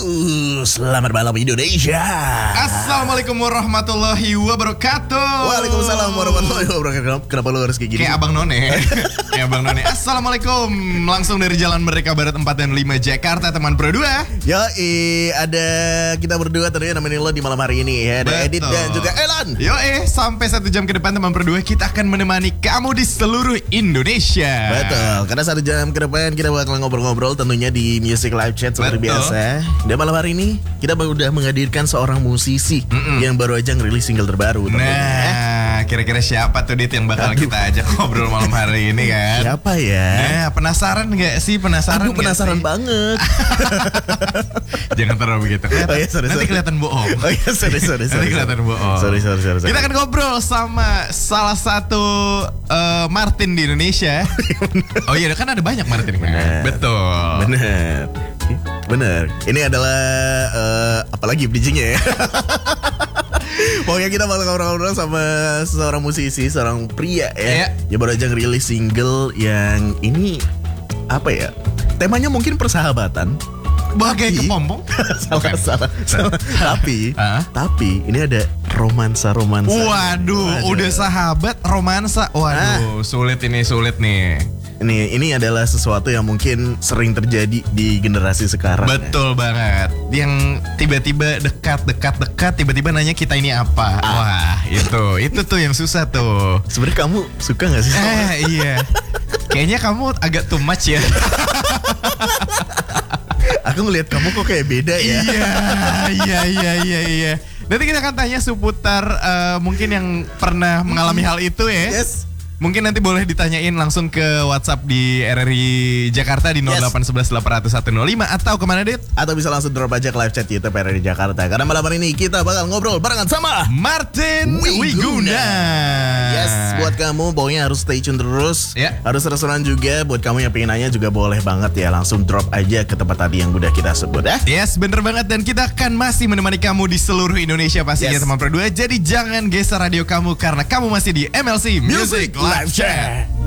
Selamat malam Indonesia. Assalamualaikum warahmatullahi wabarakatuh. Waalaikumsalam warahmatullahi wabarakatuh. Kenapa lu harus kayak gini? Kayak Abang None. Kayak Abang None. Assalamualaikum. Langsung dari Jalan Merdeka Barat 4 dan 5 Jakarta, teman Pro 2. Ada kita berdua tentunya nemenin lo di malam hari ini ya. Ada Edit dan juga Elan. Sampai 1 jam ke depan teman Pro 2 kita akan menemani kamu di seluruh Indonesia. Betul. Karena 1 jam ke depan kita bakal ngobrol-ngobrol tentunya di Music Live Chat seperti biasa. Dan malam hari ini kita udah menghadirkan seorang musisi yang baru aja ngerilis single terbaru. Nah, kira-kira siapa tuh Dit yang bakal kita ajak ngobrol malam hari ini kan? Siapa ya? Nah, penasaran gak sih? Penasaran penasaran banget. Jangan terlalu begitu. Nanti kelihatan bohong. Sorry. Nanti kelihatan bohong. Sorry. Kita akan ngobrol sama salah satu Martin di Indonesia. Oh iya, kan ada banyak Martin kan? Betul. Bener. Ini adalah apalagi bridgingnya ya. Pokoknya kita bakal ngobrol-ngobrol sama seorang musisi, seorang pria ya. Dia baru aja ngerilis single yang ini apa ya? Temanya mungkin persahabatan. Bagai kepompong. Salah. Tapi ini ada romansa. Waduh, udah sahabat romansa. Waduh, sulit nih. Ini adalah sesuatu yang mungkin sering terjadi di generasi sekarang. Betul banget. Yang tiba-tiba dekat, tiba-tiba nanya kita ini apa. Wah, itu tuh yang susah tuh. Sebenarnya kamu suka gak sih? Iya. Kayaknya kamu agak too much ya. Aku ngelihat kamu kok kayak beda ya. Iya. Nanti kita akan tanya seputar mungkin yang pernah mengalami hal itu ya. Yes. Mungkin nanti boleh ditanyain langsung ke WhatsApp di RRI Jakarta di 0811 800 105 atau kemana Dit? Atau bisa langsung drop aja ke live chat YouTube RRI Jakarta. Karena malam hari ini kita bakal ngobrol barengan sama Martin Wiguna. Yes, buat kamu pokoknya harus stay tune terus. Harus restoran juga. Buat kamu yang pengen nanya juga boleh banget ya. Langsung drop aja ke tempat tadi yang udah kita sebut ya. Yes, bener banget. Dan kita akan masih menemani kamu di seluruh Indonesia pastinya teman Pro 2. Jadi jangan geser radio kamu karena kamu masih di MLC Music Live Chat.